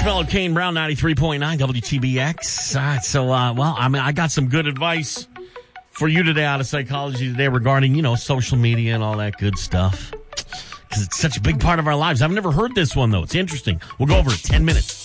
Fellow Kane Brown, 93.9 WTBX. I got some good advice for you today out of Psychology Today regarding, social media and all that good stuff. Because it's such a big part of our lives. I've never heard this one, though. It's interesting. We'll go over it in 10 minutes.